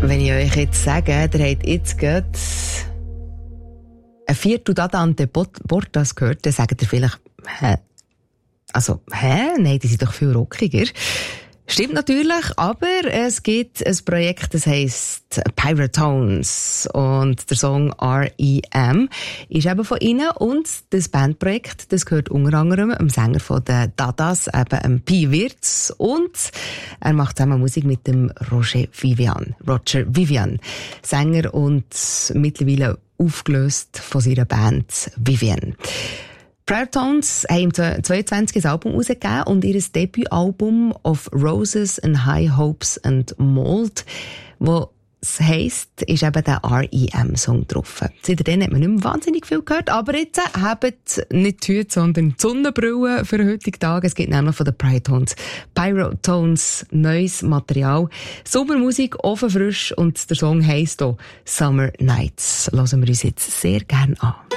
Wenn ich euch jetzt sage, ihr habt jetzt gerade ein Viertel Dante Portas gehört, dann sagt ihr vielleicht, hä? Nein, die sind doch viel rockiger. Stimmt natürlich, aber es gibt ein Projekt, das heisst Pyratones und der Song R.E.M. ist eben von ihnen und das Bandprojekt, das gehört unter anderem dem Sänger von den Dadas, eben Pi Wirtz, und er macht zusammen Musik mit dem Roger Vivian, Sänger und mittlerweile aufgelöst von seiner Band Vivian. Pyratones haben 22 ein Album rausgegeben und ihr Debütalbum «Of Roses and High Hopes and Mold», wo es heisst, ist eben der R.E.M.-Song drauf. Seitdem hat man nicht mehr wahnsinnig viel gehört, aber jetzt habt nicht die Hüte, sondern die Sonnenbrille für den heutigen Tag. Es gibt nämlich von den Pyratones neues Material. Sommermusik, offen frisch, und der Song heisst auch «Summer Nights». Hören wir uns jetzt sehr gerne an.